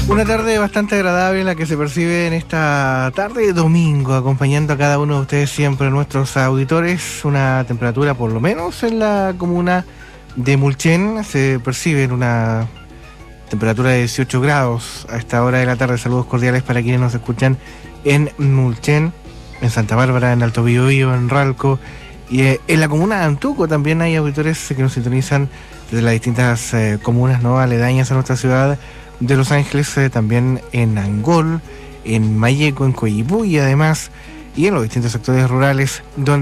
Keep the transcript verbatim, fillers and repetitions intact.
Una tarde bastante agradable la que se percibe en esta tarde de domingo, acompañando a cada uno de ustedes siempre, nuestros auditores. Una temperatura, por lo menos en la comuna de Mulchen, se percibe en una temperatura de dieciocho grados a esta hora de la tarde. Saludos cordiales para quienes nos escuchan en Mulchen, en Santa Bárbara, en Alto Biobío, en Ralco y eh, en la comuna de Antuco. También hay auditores que nos sintonizan desde las distintas eh, comunas, ¿no?, aledañas a nuestra ciudad de Los Ángeles, eh, también en Angol, en Mayeco, en Coyipulli, además, y en los distintos sectores rurales donde